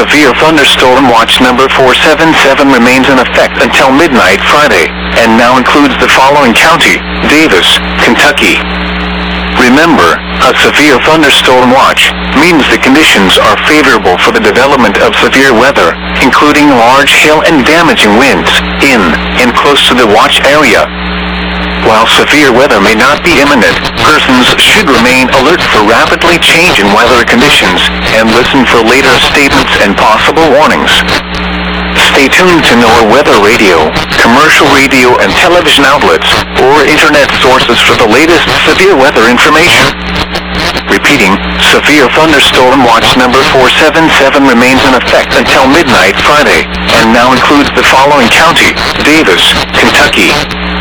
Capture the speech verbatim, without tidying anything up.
severe thunderstorm watch number four seven seven remains in effect until midnight Friday, and now includes the following county: Davis, Kentucky. Remember, a severe thunderstorm watch means the conditions are favorable for the development of severe weather, including large hail and damaging winds, in and close to the watch area. While severe weather may not be imminent, persons should remain alert for rapidly changing weather conditions and listen for later statements and possible warnings. Stay tuned to NOAA Weather Radio, commercial radio and television outlets, or internet sources for the latest severe weather information. Repeating, severe thunderstorm watch number four seven seven remains in effect until midnight Friday, and now includes the following county: Davis, Kentucky.